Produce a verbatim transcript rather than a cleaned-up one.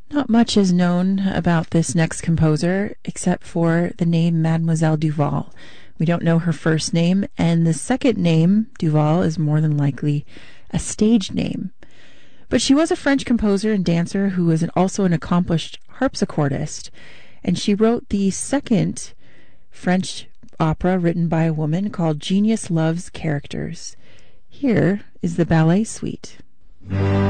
Not much is known about this next composer except for the name Mademoiselle Duval. We don't know her first name, and the second name, Duval, is more than likely a stage name. But she was a French composer and dancer who was an, also an accomplished harpsichordist, and she wrote the second French opera written by a woman called Genius Loves Characters. Here is the ballet suite.